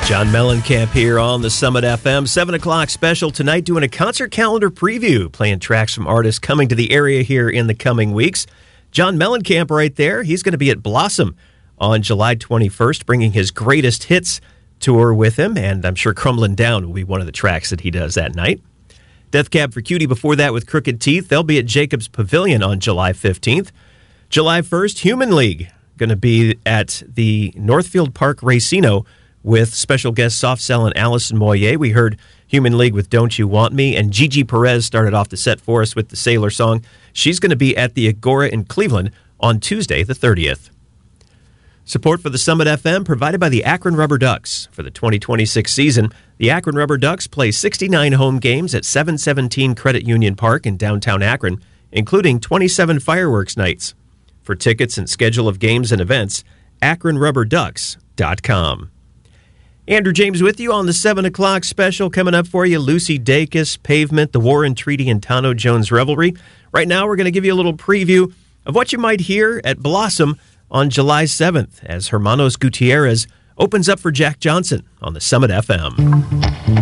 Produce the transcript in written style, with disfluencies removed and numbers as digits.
John Mellencamp here on the Summit FM. 7 o'clock special tonight, doing a concert calendar preview, playing tracks from artists coming to the area here in the coming weeks. John Mellencamp right there. He's going to be at Blossom on July 21st, bringing his greatest hits tour with him, and I'm sure Crumbling Down will be one of the tracks that he does that night. Death Cab for Cutie before that with Crooked Teeth. They'll be at Jacobs Pavilion on July 15th. July 1st, Human League going to be at the Northfield Park Racino with special guest Soft Cell and Allison Moyer. We heard Human League with Don't You Want Me, and Gigi Perez started off the set for us with the Sailor song. She's going to be at the Agora in Cleveland on Tuesday the 30th. Support for the Summit FM provided by the Akron Rubber Ducks. For the 2026 season, the Akron Rubber Ducks play 69 home games at 717 Credit Union Park in downtown Akron, including 27 fireworks nights. For tickets and schedule of games and events, akronrubberducks.com. Andrew James with you on the 7 o'clock special. Coming up for you, Lucy Dacus, Pavement, The War and Treaty, and Tano Jones Revelry. Right now, we're going to give you a little preview of what you might hear at Blossom on July 7th as Hermanos Gutierrez opens up for Jack Johnson on the Summit FM.